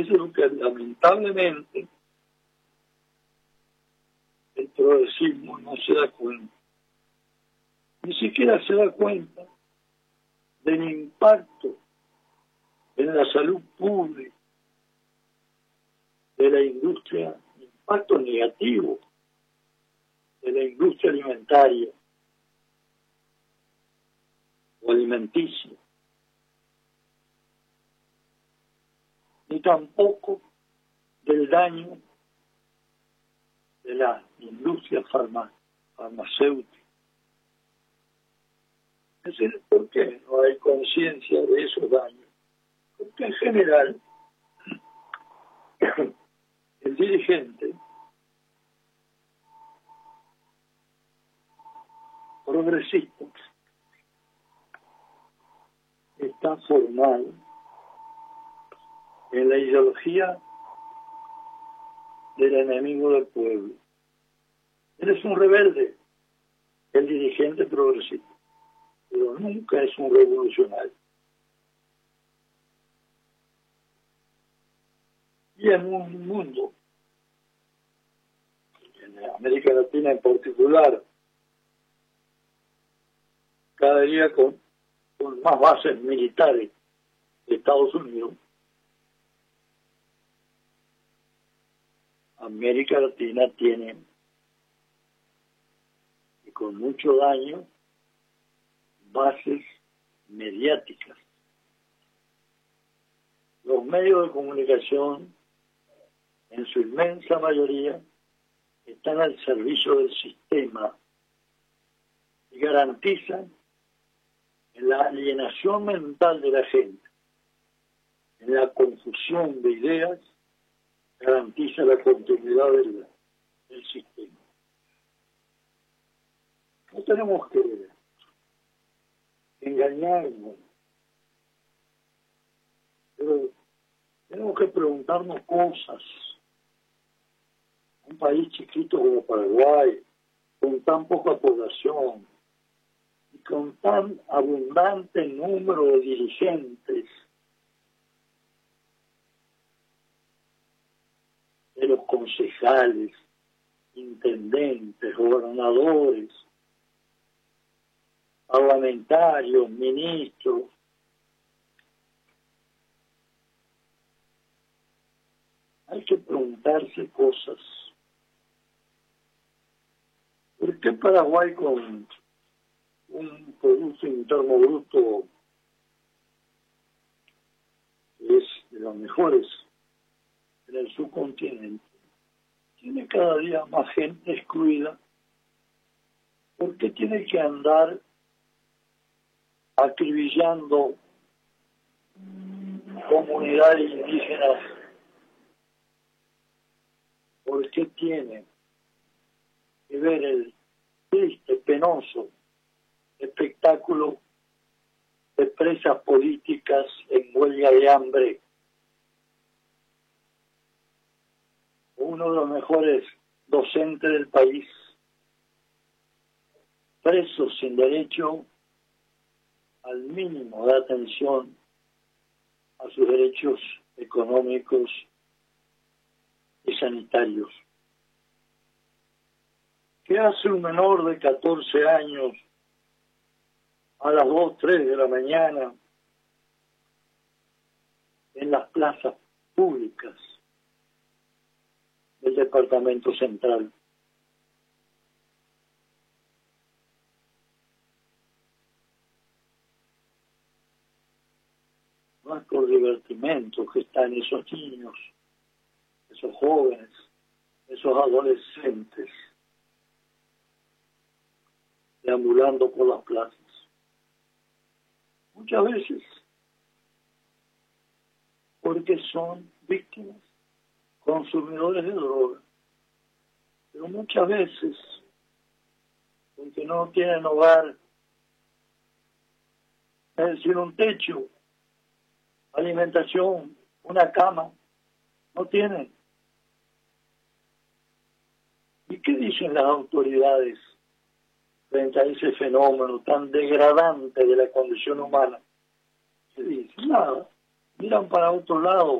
Eso es lo que lamentablemente el progresismo no se da cuenta. Ni siquiera se da cuenta del impacto en la salud pública de la industria, impacto negativo de la industria alimentaria o alimenticia, ni tampoco del daño de la industria farmacéutica. Es decir, ¿por qué no hay conciencia de esos daños? Porque en general el dirigente progresista está formado en la ideología del enemigo del pueblo. Él es un rebelde, el dirigente progresista, pero nunca es un revolucionario. Y en un mundo, en América Latina en particular, cada día con más bases militares de Estados Unidos, América Latina tiene, y con mucho daño, bases mediáticas. Los medios de comunicación, en su inmensa mayoría, están al servicio del sistema y garantizan en la alienación mental de la gente, en la confusión de ideas, garantiza la continuidad del sistema. No tenemos que engañarnos, pero tenemos que preguntarnos cosas. Un país chiquito como Paraguay, con tan poca población y con tan abundante número de dirigentes, de los concejales, intendentes, gobernadores, parlamentarios, ministros, hay que preguntarse cosas. ¿Por qué Paraguay, con un Producto Interno Bruto que es de los mejores en el subcontinente, tiene cada día más gente excluida? ¿Por qué tiene que andar acribillando comunidades indígenas? ¿Por qué tiene que ver el triste, penoso espectáculo de presas políticas en huelga de hambre? Uno de los mejores docentes del país, preso sin derecho al mínimo de atención a sus derechos económicos y sanitarios. ¿Qué hace un menor de 14 años a las 2, 3 de la mañana en las plazas públicas del departamento central? No es por divertimento que están esos niños, esos jóvenes, esos adolescentes deambulando por las plazas. Muchas veces porque son víctimas, consumidores de droga, pero muchas veces porque no tienen hogar, es decir, un techo, alimentación, una cama, no tienen. ¿Y qué dicen las autoridades frente a ese fenómeno tan degradante de la condición humana? ¿Qué dicen? Nada. Miran para otro lado